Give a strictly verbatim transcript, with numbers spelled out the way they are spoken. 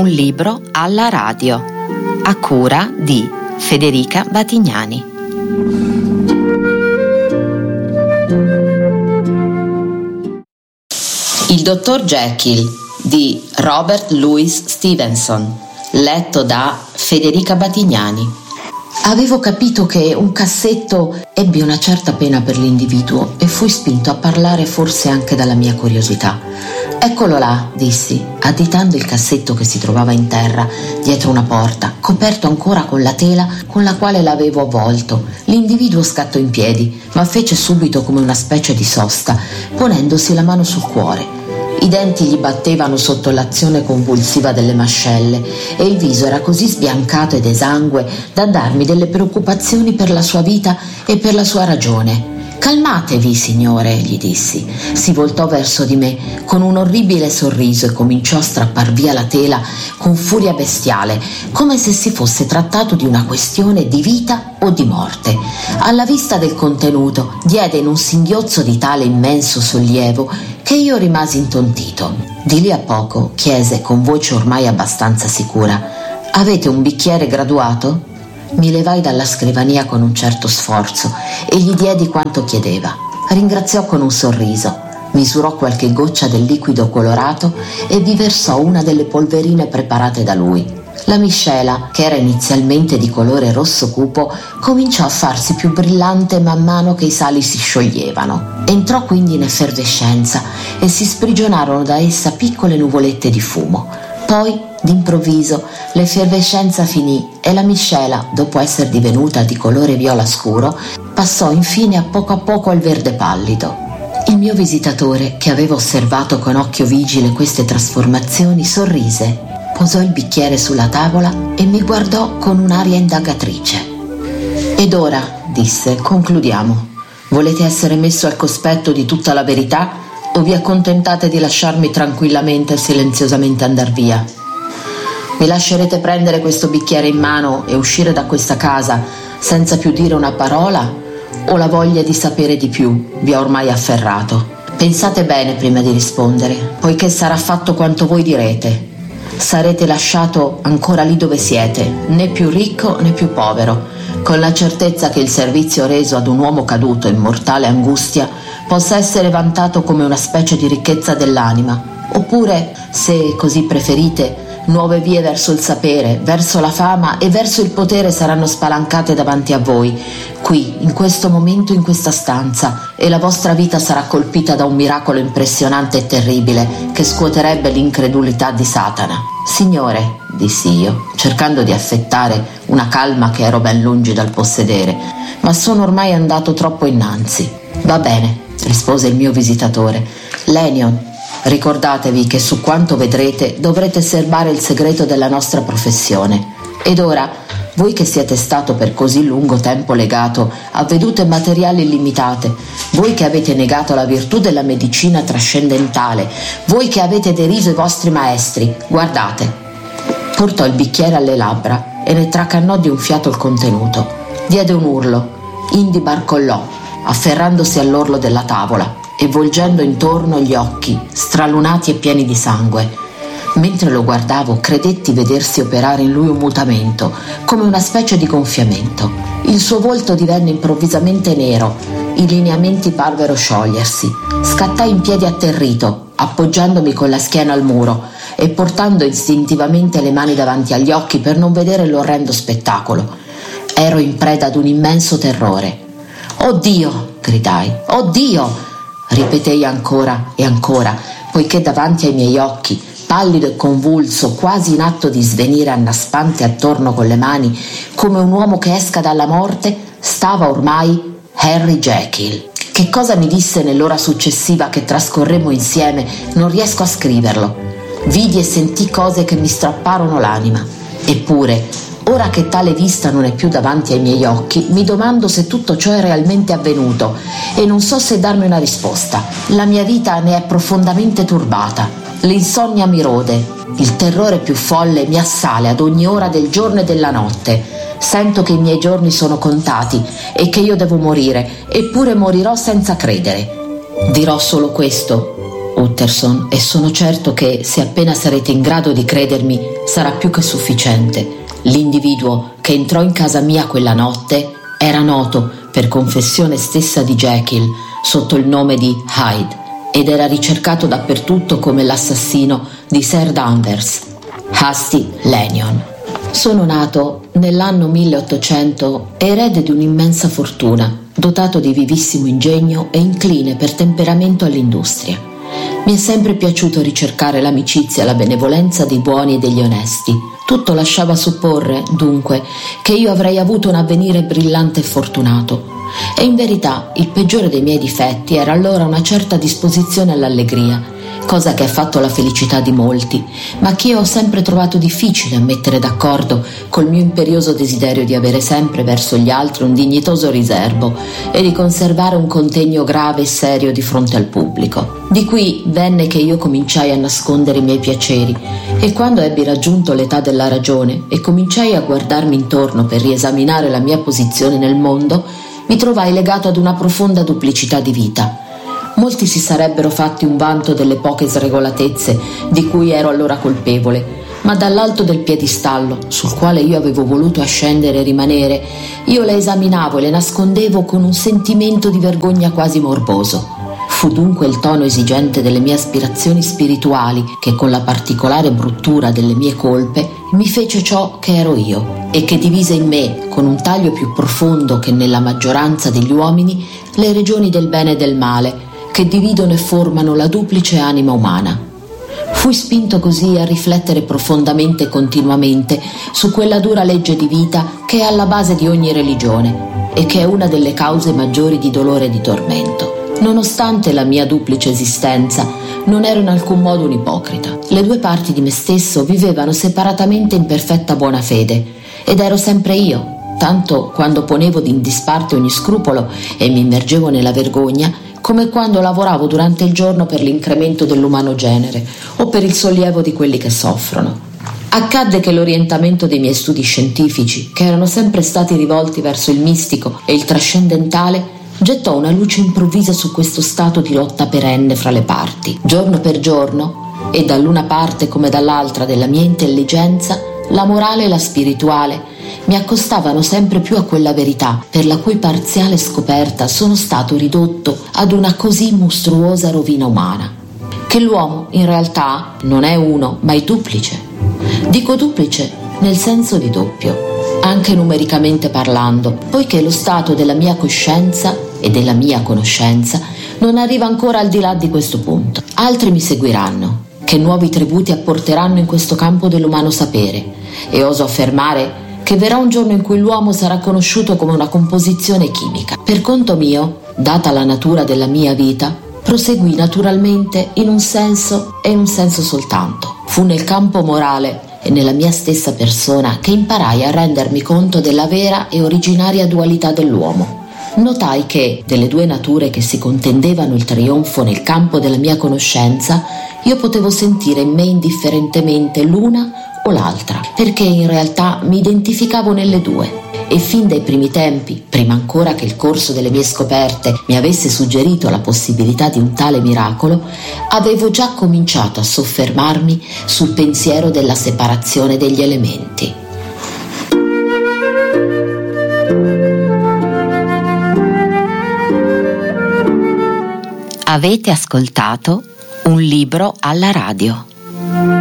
Un libro alla radio, a cura di Federica Batignani. Il dottor Jekyll di Robert Louis Stevenson, letto da Federica Batignani. Avevo capito che un cassetto ebbe una certa pena per l'individuo e fui spinto a parlare forse anche dalla mia curiosità. Eccolo là, dissi, additando il cassetto che si trovava in terra, dietro una porta, coperto ancora con la tela con la quale l'avevo avvolto. L'individuo scattò in piedi, ma fece subito come una specie di sosta, ponendosi la mano sul cuore. I denti gli battevano sotto l'azione convulsiva delle mascelle e il viso era così sbiancato ed esangue da darmi delle preoccupazioni per la sua vita e per la sua ragione. «Calmatevi, signore», gli dissi. Si voltò verso di me con un orribile sorriso e cominciò a strappar via la tela con furia bestiale, come se si fosse trattato di una questione di vita o di morte. Alla vista del contenuto diede in un singhiozzo di tale immenso sollievo che io rimasi intontito. Di lì a poco chiese con voce ormai abbastanza sicura: «Avete un bicchiere graduato?» Mi levai dalla scrivania con un certo sforzo e gli diedi quanto chiedeva. Ringraziò con un sorriso, misurò qualche goccia del liquido colorato e vi versò una delle polverine preparate da lui. La miscela, che era inizialmente di colore rosso cupo, cominciò a farsi più brillante man mano che i sali si scioglievano. Entrò quindi in effervescenza e si sprigionarono da essa piccole nuvolette di fumo. Poi, d'improvviso, l'effervescenza finì e la miscela, dopo essere divenuta di colore viola scuro, passò infine a poco a poco al verde pallido. Il mio visitatore, che aveva osservato con occhio vigile queste trasformazioni, sorrise, posò il bicchiere sulla tavola e mi guardò con un'aria indagatrice. «Ed ora», disse, «concludiamo. Volete essere messo al cospetto di tutta la verità o vi accontentate di lasciarmi tranquillamente e silenziosamente andar via? Mi lascerete prendere questo bicchiere in mano e uscire da questa casa senza più dire una parola, o la voglia di sapere di più vi ha ormai afferrato? Pensate bene prima di rispondere, poiché sarà fatto quanto voi direte. Sarete lasciato ancora lì dove siete, né più ricco né più povero, con la certezza che il servizio reso ad un uomo caduto in mortale angustia possa essere vantato come una specie di ricchezza dell'anima, oppure, se così preferite, nuove vie verso il sapere, verso la fama e verso il potere saranno spalancate davanti a voi, qui, in questo momento, in questa stanza, e la vostra vita sarà colpita da un miracolo impressionante e terribile che scuoterebbe l'incredulità di Satana. Signore», dissi io, cercando di affettare una calma che ero ben lungi dal possedere, «ma sono ormai andato troppo innanzi». «Va bene», rispose il mio visitatore. «Lenion, ricordatevi che su quanto vedrete dovrete serbare il segreto della nostra professione. Ed ora, voi che siete stato per così lungo tempo legato a vedute materiali illimitate, voi che avete negato la virtù della medicina trascendentale, voi che avete deriso i vostri maestri, guardate». Portò il bicchiere alle labbra e ne tracannò di un fiato il contenuto. Diede un urlo, indi barcollò, afferrandosi all'orlo della tavola e volgendo intorno gli occhi, stralunati e pieni di sangue. Mentre lo guardavo, credetti vedersi operare in lui un mutamento, come una specie di gonfiamento. Il suo volto divenne improvvisamente nero, i lineamenti parvero sciogliersi. Scattai in piedi atterrito, appoggiandomi con la schiena al muro e portando istintivamente le mani davanti agli occhi per non vedere l'orrendo spettacolo. Ero in preda ad un immenso terrore. «Oh Dio!» gridai. «Oh Dio!» ripetei ancora e ancora, poiché davanti ai miei occhi, pallido e convulso, quasi in atto di svenire annaspante attorno con le mani, come un uomo che esca dalla morte, stava ormai Henry Jekyll. Che cosa mi disse nell'ora successiva che trascorremmo insieme non riesco a scriverlo. Vidi e sentì cose che mi strapparono l'anima. Eppure, ora che tale vista non è più davanti ai miei occhi, mi domando se tutto ciò è realmente avvenuto e non so se darmi una risposta. La mia vita ne è profondamente turbata. L'insonnia mi rode, il terrore più folle mi assale ad ogni ora del giorno e della notte. Sento che i miei giorni sono contati e che io devo morire, eppure morirò senza credere. Dirò solo questo: Utterson, e sono certo che, se appena sarete in grado di credermi, sarà più che sufficiente. L'individuo che entrò in casa mia quella notte era noto, per confessione stessa di Jekyll, sotto il nome di Hyde, ed era ricercato dappertutto come l'assassino di Sir Danvers, Hasty Lanyon. Sono nato nell'anno milleottocento, erede di un'immensa fortuna, dotato di vivissimo ingegno e incline per temperamento all'industria. Mi è sempre piaciuto ricercare l'amicizia e la benevolenza dei buoni e degli onesti. Tutto lasciava supporre, dunque, che io avrei avuto un avvenire brillante e fortunato. E in verità il peggiore dei miei difetti era allora una certa disposizione all'allegria, cosa che ha fatto la felicità di molti, ma che io ho sempre trovato difficile a mettere d'accordo col mio imperioso desiderio di avere sempre verso gli altri un dignitoso riserbo e di conservare un contegno grave e serio di fronte al pubblico. Di qui venne che io cominciai a nascondere i miei piaceri, e quando ebbi raggiunto l'età della ragione e cominciai a guardarmi intorno per riesaminare la mia posizione nel mondo, mi trovai legato ad una profonda duplicità di vita. Molti si sarebbero fatti un vanto delle poche sregolatezze di cui ero allora colpevole, ma dall'alto del piedistallo, sul quale io avevo voluto ascendere e rimanere, io le esaminavo e le nascondevo con un sentimento di vergogna quasi morboso. Fu dunque il tono esigente delle mie aspirazioni spirituali che, con la particolare bruttura delle mie colpe, mi fece ciò che ero io, e che divise in me, con un taglio più profondo che nella maggioranza degli uomini, le regioni del bene e del male, che dividono e formano la duplice anima umana. Fui spinto così a riflettere profondamente e continuamente su quella dura legge di vita che è alla base di ogni religione e che è una delle cause maggiori di dolore e di tormento. Nonostante la mia duplice esistenza, non ero in alcun modo un ipocrita. Le due parti di me stesso vivevano separatamente in perfetta buona fede, ed ero sempre io, tanto quando ponevo in disparte ogni scrupolo e mi immergevo nella vergogna, come quando lavoravo durante il giorno per l'incremento dell'umano genere o per il sollievo di quelli che soffrono. Accadde che l'orientamento dei miei studi scientifici, che erano sempre stati rivolti verso il mistico e il trascendentale, gettò una luce improvvisa su questo stato di lotta perenne fra le parti. Giorno per giorno, e dall'una parte come dall'altra della mia intelligenza, la morale e la spirituale mi accostavano sempre più a quella verità per la cui parziale scoperta sono stato ridotto ad una così mostruosa rovina umana, che l'uomo in realtà non è uno, ma è duplice. Dico duplice nel senso di doppio, anche numericamente parlando, poiché lo stato della mia coscienza e della mia conoscenza non arriva ancora al di là di questo punto. Altri mi seguiranno, che nuovi tributi apporteranno in questo campo dell'umano sapere, e oso affermare che verrà un giorno in cui l'uomo sarà conosciuto come una composizione chimica. Per conto mio, data la natura della mia vita, proseguì naturalmente in un senso e in un senso soltanto. Fu nel campo morale e nella mia stessa persona che imparai a rendermi conto della vera e originaria dualità dell'uomo. Notai che, delle due nature che si contendevano il trionfo nel campo della mia conoscenza, io potevo sentire in me indifferentemente l'una o l'altra, perché in realtà mi identificavo nelle due, e fin dai primi tempi, prima ancora che il corso delle mie scoperte mi avesse suggerito la possibilità di un tale miracolo, avevo già cominciato a soffermarmi sul pensiero della separazione degli elementi. Avete ascoltato Un libro alla radio.